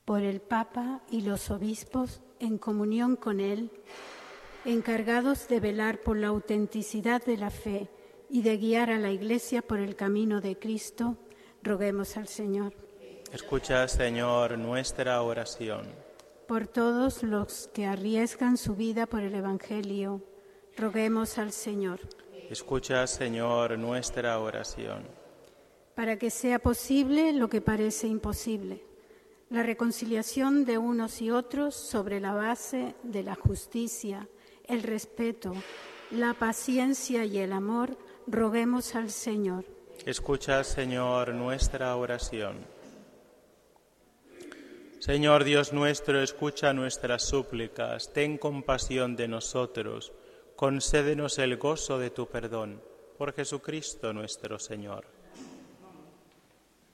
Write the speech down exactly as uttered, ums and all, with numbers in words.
por el Papa y los obispos, en comunión con él, encargados de velar por la autenticidad de la fe y de guiar a la Iglesia por el camino de Cristo, roguemos al Señor. Escucha, Señor, nuestra oración. Por todos los que arriesgan su vida por el Evangelio, roguemos al Señor. Escucha, Señor, nuestra oración. Para que sea posible lo que parece imposible, la reconciliación de unos y otros sobre la base de la justicia, el respeto, la paciencia y el amor, roguemos al Señor. Escucha, Señor, nuestra oración. Señor Dios nuestro, escucha nuestras súplicas, ten compasión de nosotros, concédenos el gozo de tu perdón, por Jesucristo nuestro Señor.